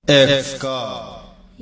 Eka.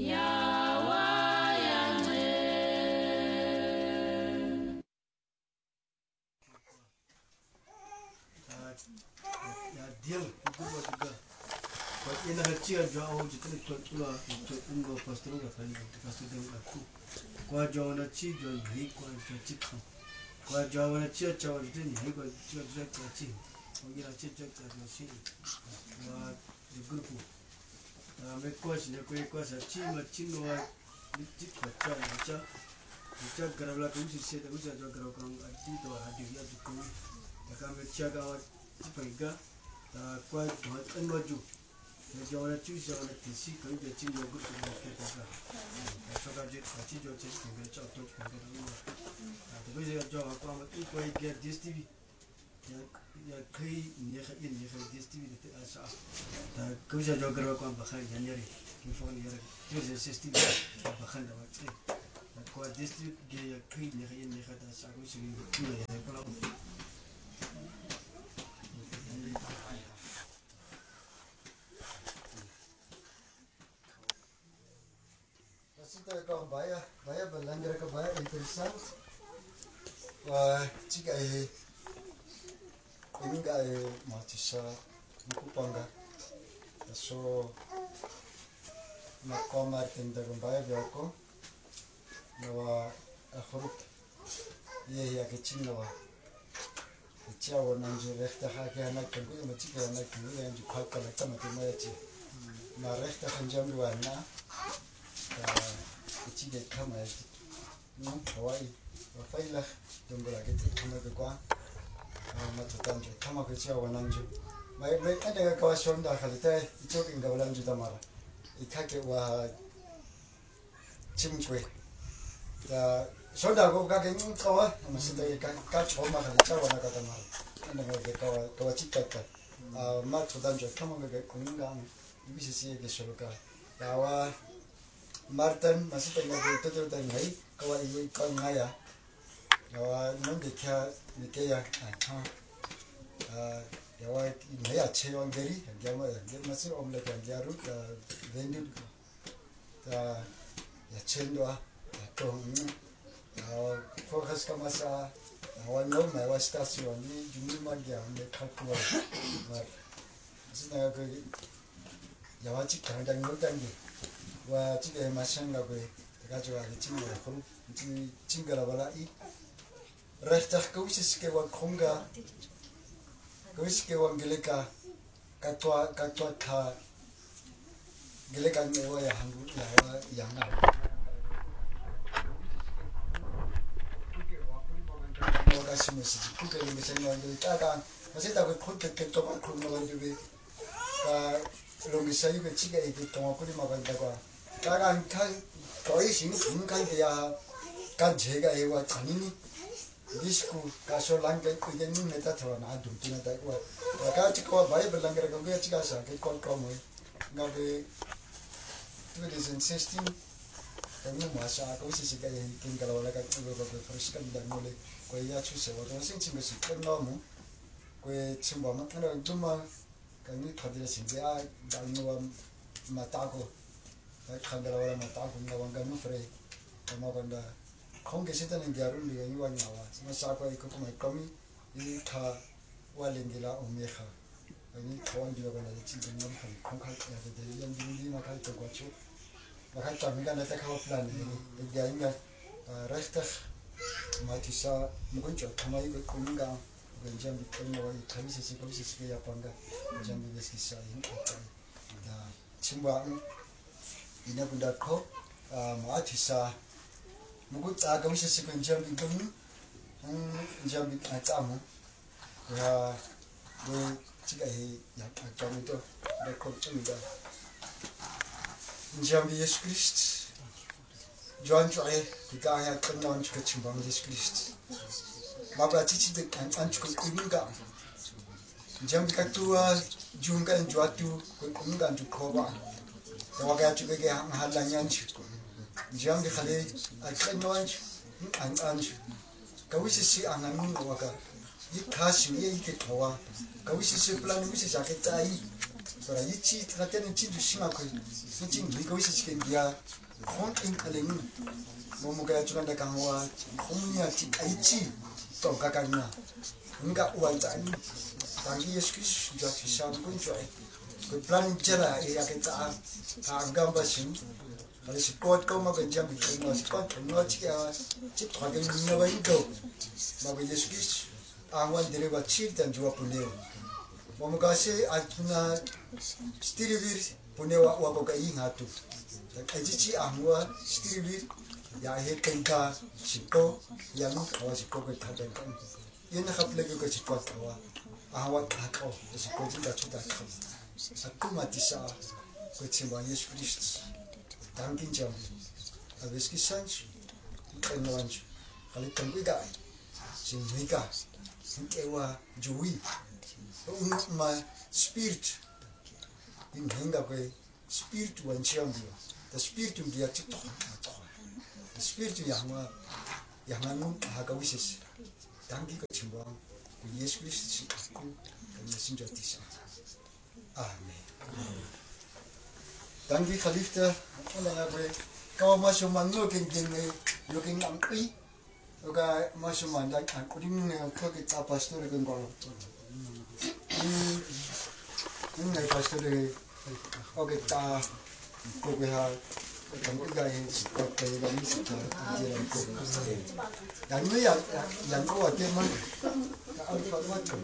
Deal kubwa juga kwa ina hachia jwa au jitani tula ungo pastorunga fanya pastorunga ku kwa jwa wana chi jwa hii kwa chika kwa jwa wana chia cha jitani hii kwa chia cha chi ongera chia cha shi wa grupu na mekwa shine kwa sa chi ma chino wa jitwa cha garabla kusi seta kusi jwa garau kan adito hadiya jukuni yakame chia ga tipaiga kwa anwaju jawara chusi jawara tisi kan je chin yo gut ko ke ka soka je achi jo che ko ge cha to ko ge na to be je jo ko ma ko ge DSTV ya kai ne kha in ne kha DSTV de asa ta ko je jo gar ko ba kha ya ne ri ki fo ne ri jo je SSTV ba kha da wa ce ko DSTV ge ya kai ne kha in ne kha da sa ko shi ne ya ko la Vaya belanja ke vaya interesant. Wah, jika ini enggak mahasiswa buku pangga. So makomar tenda vaya biarko. Nawa akhurut. Ye ya kecil nawa. Kecil awan anjur rekta haki anak tengku yang macam anak tengku yang juga kalau kita mati mati. Na rekta kanjam dua na. Kecil kama ya, Hawaii, wafaila, dongola kita kama kwa, matutanjo, kama kecil awananjo. Baik ada kawasan dah kalau kita itu enggak walanjo tamara. Ikake wa cimkwe. Ya, sudah aku kakek ini kawa, masih dari kacau mah kalau kita wana kata tamara. Anda nggak kawa cipta. Matutanjo, kama nggak kuningang, bisa sih ke soluka. Kawa Martin masih tengah betul tengah kawa ibu kau ngaya, kawa nanti kia ya, kawa ngaya cewang beri, dia masih om lagi dia rut vendut, ya cendua, toh kawa fokus ke masa, kawa nom kawa stasiun ni jumlah magia, mereka kuat, masih tengah ke, kawa cik kadang kadang Wah, jika macam apa? Terkadang ada cinggal, kalau cinggal apa lagi? Rasa kau sih kewan konga, kau sih kewan geleka, katwa tha, geleka ni awak yang handur, yang nak. Orang kasih mesej, kau kalau misalnya orang geleka kan, masih tak kau ketok kau makan juga. Kalau misalnya kau cinggal itu tengok kau di makan tak Karan kan koi sini kan dia kan jaga ewa tanini disku kasih langkai kujen ni neta thora na dum tina tak wa kan cikau bayi berlanggar kau dia cikau sah kau kamu ngabe 2016 kami masa kau sih kaya tinggal orang kan kau fresh kan dan mulai kau ya cuci waktu sing cuma sih kan namu kau cuma mana cuma kami thada sih dia dan nuam mata kau Kandala orang mata aku ngawang kamu free, kamu kanda, kong kesetan yang diarun dia ni wang ngawa, masa aku ikut kami ini kah walin gila umekha, ini kawan juga kanda cinta ngam kong kal ya jadi yang di makal terkuat, makal kami kan ada kau plan ini, dia ingat rekta mati sa mungkin cuma kami ikut kuninga, genjam di kami kami sesi ya pangga, genjam di desa ini, dah cuma ini benda kau, mati sa, mungkin agak bisa sekian jam itu, jam itu acamu, ya, jika yang agak itu, rekod itu dah, jam Yesus Kristus, John cuai, kita ayat kenal juga cimbang Yesus Kristus, maka cici dekat anjuk kuningan, jam katua, jungkan juatu kuningan juga Tawaga juga ke halanya jam di kali akan nuanj anj kau sih angan waga ikasih ia ikut hawa kau sih plan mesti sakit tai para ichi tratando ichi do xinga ko ichi ligo ichi que dia hon in kaleng momo ga churanda kangwa homnya ichi to kakanya nga uwanza ni tangi yesus ja fishan kunjoi ko plan jera e yaketa agamba shin ale sport ko ma ga jam ko sport no chiya chip thage ni ba indo ma ga yesus angwan dire ba chip dan jwa puneo momo ga se atuna stirivir punewa wa ko ga ingatu ajichi angwa stirivir ya he tenka siko yang kawa siko ko thaden kan yena khaple ko siko kawa awa khako siko jinda chuda kham aku matisa ko chimba yesu christ tangkin jam abeski sanch kanwanch kali tangwiga sinwika sinkewa jui ma spirit in henga ko spirit wan chambio the spirit dia chito Espiritu yang anu haga wishes tangi ko chimba ku Yesu Kristus ku kan sinjo tisa amen tangi khalifta ala ngabe kawa masyo manno kengkeng looking ang pi oga masyo manda ang kuring ne ko ke ta pastor ke ngol ne pastor de oge ta ko be ha Kamu gaya seperti ini sekarang jalan ko. Dan ni yang ko ate man ka alfa macam.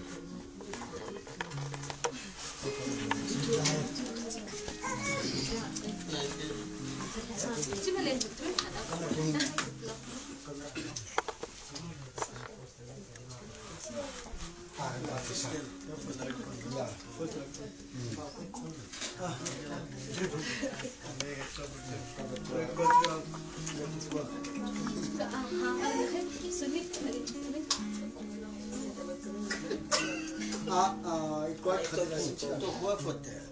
Igual